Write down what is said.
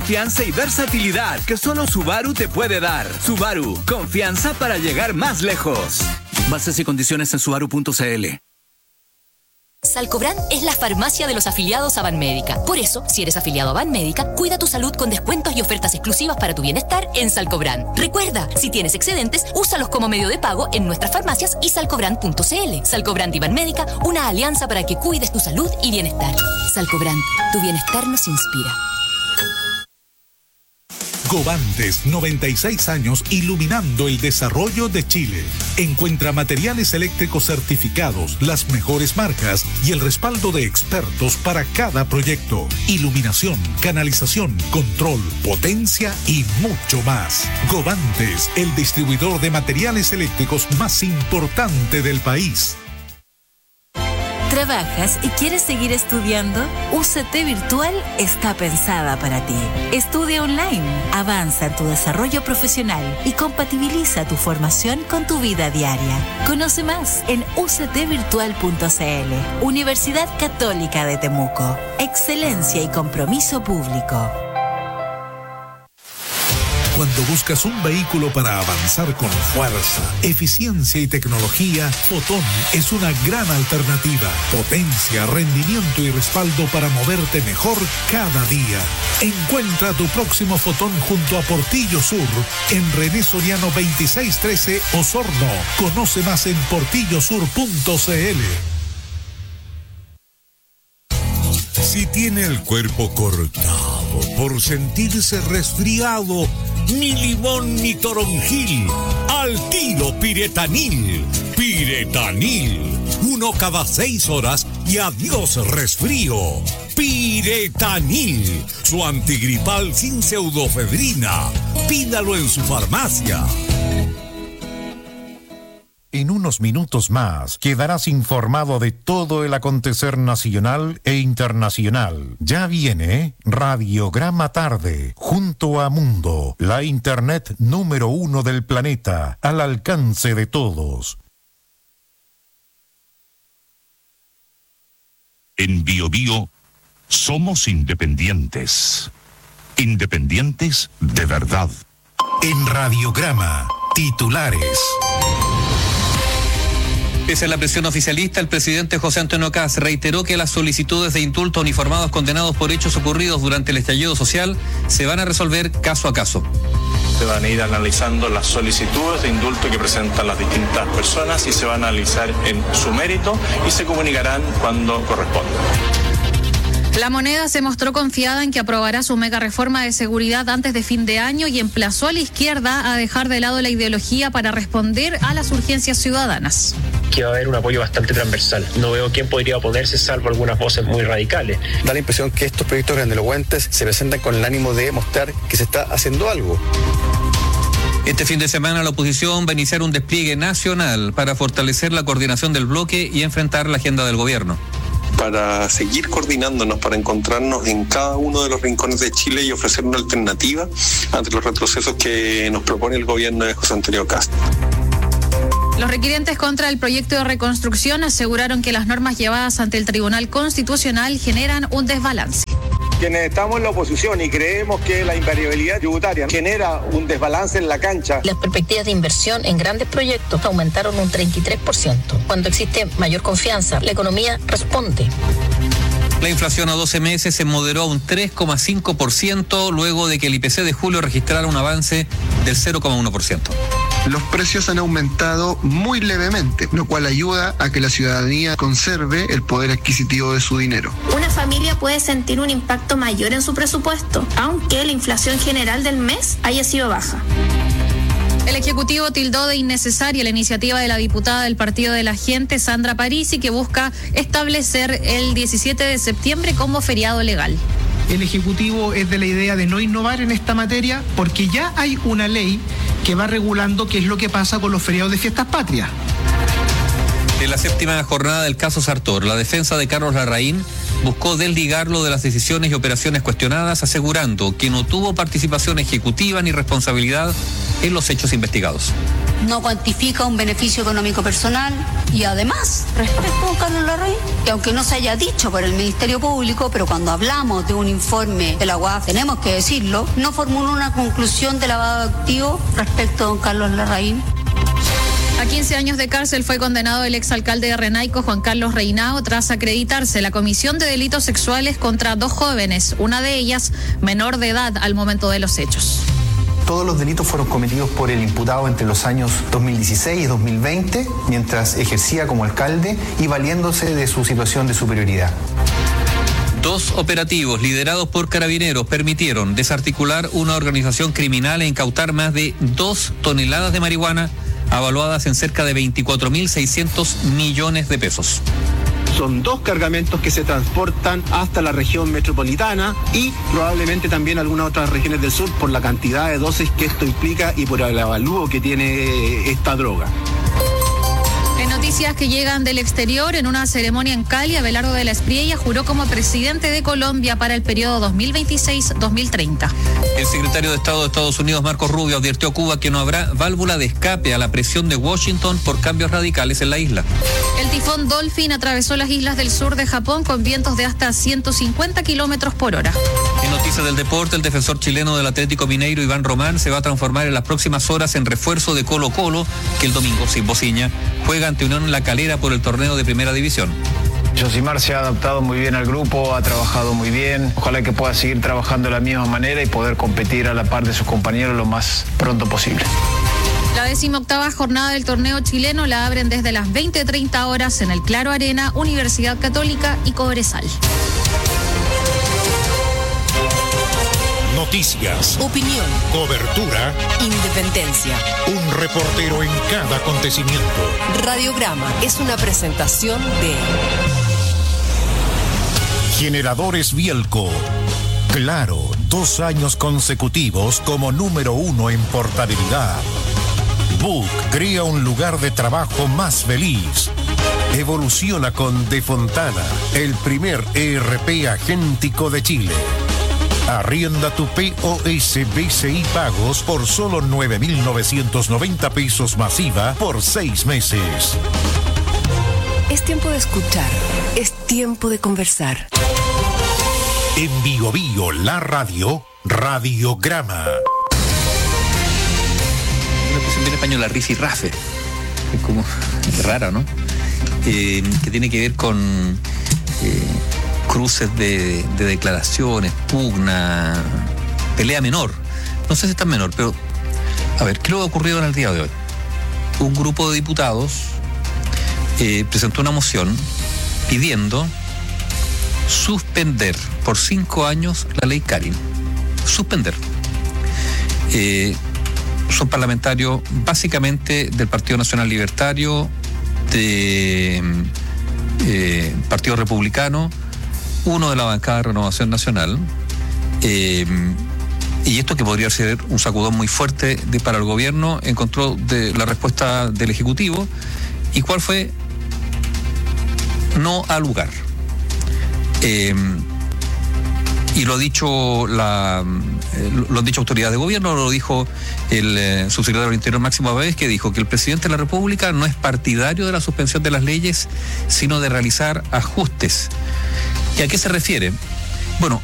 confianza y versatilidad que solo Subaru te puede dar. Subaru, confianza para llegar más lejos. Bases y condiciones en subaru.cl. Salcobrand es la farmacia de los afiliados a Banmédica. Por eso, si eres afiliado a Banmédica, cuida tu salud con descuentos y ofertas exclusivas para tu bienestar en Salcobrand. Recuerda, si tienes excedentes, úsalos como medio de pago en nuestras farmacias y salcobrand.cl. Salcobrand y Banmédica, una alianza para que cuides tu salud y bienestar. Salcobrand, tu bienestar nos inspira. Govantes, 96 años iluminando el desarrollo de Chile. Encuentra materiales eléctricos certificados, las mejores marcas y el respaldo de expertos para cada proyecto. Iluminación, canalización, control, potencia y mucho más. Govantes, el distribuidor de materiales eléctricos más importante del país. ¿Trabajas y quieres seguir estudiando? UCT Virtual está pensada para ti. Estudia online, avanza en tu desarrollo profesional y compatibiliza tu formación con tu vida diaria. Conoce más en uctvirtual.cl. Universidad Católica de Temuco. Excelencia y compromiso público. Cuando buscas un vehículo para avanzar con fuerza, eficiencia y tecnología, Fotón es una gran alternativa. Potencia, rendimiento y respaldo para moverte mejor cada día. Encuentra tu próximo Fotón junto a Portillo Sur, en René Soriano 2613, Osorno. Conoce más en portillosur.cl. Si tiene el cuerpo cortado por sentirse resfriado, ni limón ni toronjil, al tiro Piretanil. Piretanil, 1 cada 6 horas y adiós resfrío. Piretanil, su antigripal sin pseudofedrina. Pídalo en su farmacia. En unos minutos más quedarás informado de todo el acontecer nacional e internacional. Ya viene Radiograma Tarde, junto a Mundo, la internet número 1 del planeta, al alcance de todos. En BioBio somos independientes. Independientes de verdad. En Radiograma, titulares. Pese a la presión oficialista, el presidente José Antonio Kast reiteró que las solicitudes de indulto a uniformados condenados por hechos ocurridos durante el estallido social se van a resolver caso a caso. Se van a ir analizando las solicitudes de indulto que presentan las distintas personas y se van a analizar en su mérito y se comunicarán cuando corresponda. La Moneda se mostró confiada en que aprobará su mega reforma de seguridad antes de fin de año y emplazó a la izquierda a dejar de lado la ideología para responder a las urgencias ciudadanas. Que va a haber un apoyo bastante transversal. No veo quién podría oponerse, salvo algunas voces muy radicales. Da la impresión que estos proyectos grandilocuentes se presentan con el ánimo de mostrar que se está haciendo algo. Este fin de semana la oposición va a iniciar un despliegue nacional para fortalecer la coordinación del bloque y enfrentar la agenda del gobierno. Para seguir coordinándonos, para encontrarnos en cada uno de los rincones de Chile y ofrecer una alternativa ante los retrocesos que nos propone el gobierno de José Antonio Kast. Los requirientes contra el proyecto de reconstrucción aseguraron que las normas llevadas ante el Tribunal Constitucional generan un desbalance. Quienes estamos en la oposición y creemos que la invariabilidad tributaria genera un desbalance en la cancha. Las perspectivas de inversión en grandes proyectos aumentaron un 33%. Cuando existe mayor confianza, la economía responde. La inflación a 12 meses se moderó a un 3,5% luego de que el IPC de julio registrara un avance del 0,1%. Los precios han aumentado muy levemente, lo cual ayuda a que la ciudadanía conserve el poder adquisitivo de su dinero. Una familia puede sentir un impacto mayor en su presupuesto, aunque la inflación general del mes haya sido baja. El Ejecutivo tildó de innecesaria la iniciativa de la diputada del Partido de la Gente, Sandra Parisi, que busca establecer el 17 de septiembre como feriado legal. El Ejecutivo es de la idea de no innovar en esta materia porque ya hay una ley que va regulando qué es lo que pasa con los feriados de fiestas patrias. En la séptima jornada del caso Sartor, la defensa de Carlos Larraín buscó desligarlo de las decisiones y operaciones cuestionadas, asegurando que no tuvo participación ejecutiva ni responsabilidad en los hechos investigados. No cuantifica un beneficio económico personal y además, respecto a Carlos Larraín, que aunque no se haya dicho por el Ministerio Público, pero cuando hablamos de un informe de la UAF, tenemos que decirlo, no formuló una conclusión de lavado de activos respecto a don Carlos Larraín. A 15 años de cárcel fue condenado el exalcalde de Renaico, Juan Carlos Reinao, tras acreditarse la comisión de delitos sexuales contra 2 jóvenes, una de ellas menor de edad al momento de los hechos. Todos los delitos fueron cometidos por el imputado entre los años 2016 y 2020, mientras ejercía como alcalde y valiéndose de su situación de superioridad. 2 operativos liderados por carabineros permitieron desarticular una organización criminal e incautar más de 2 toneladas de marihuana, avaluadas en cerca de 24.600 millones de pesos. Son 2 cargamentos que se transportan hasta la región metropolitana y probablemente también algunas otras regiones del sur por la cantidad de dosis que esto implica y por el avalúo que tiene esta droga. En noticias que llegan del exterior, en una ceremonia en Cali, Abelardo de la Espriella juró como presidente de Colombia para el periodo 2026-2030. El secretario de Estado de Estados Unidos, Marco Rubio, advirtió a Cuba que no habrá válvula de escape a la presión de Washington por cambios radicales en la isla. El tifón Dolphin atravesó las islas del sur de Japón con vientos de hasta 150 kilómetros por hora. En noticias del deporte, el defensor chileno del Atlético Mineiro, Iván Román, se va a transformar en las próximas horas en refuerzo de Colo-Colo, que el domingo, sin Bociña, juega ante Unión La Calera por el torneo de Primera División. Josimar se ha adaptado muy bien al grupo, ha trabajado muy bien. Ojalá que pueda seguir trabajando de la misma manera y poder competir a la par de sus compañeros lo más pronto posible. La 18ª jornada del torneo chileno la abren desde las 20:30 horas en el Claro Arena, Universidad Católica y Cobresal. Noticias, opinión, cobertura, independencia. Un reportero en cada acontecimiento. Radiograma es una presentación de Generadores Bielco. Claro, 2 años consecutivos como número 1 en portabilidad. Book crea un lugar de trabajo más feliz. Evoluciona con De Fontana, el primer ERP agéntico de Chile. Arrienda tu POS BCI Pagos por solo 9.990 pesos masiva por 6 meses. Es tiempo de escuchar, es tiempo de conversar. En Bio Bio, la radio, Radiograma. Una expresión en español, la rifirrafe. Es como rara, ¿no? Que tiene que ver con cruces de declaraciones, pugna, pelea menor. No sé si es tan menor, pero a ver, ¿qué es lo que ha ocurrido en el día de hoy? Un grupo de diputados presentó una moción pidiendo suspender por 5 años la ley Karin. Suspender. Son parlamentarios básicamente del Partido Nacional Libertario, de Partido Republicano, uno de la bancada de Renovación Nacional, y esto que podría ser un sacudón muy fuerte para el gobierno, encontró de la respuesta del Ejecutivo. ¿Y cuál fue? No al lugar. Y lo ha dicho lo han dicho autoridades de gobierno, lo dijo el subsecretario del Interior Máximo Abades, que dijo que el presidente de la República no es partidario de la suspensión de las leyes, sino de realizar ajustes. ¿Y a qué se refiere? Bueno,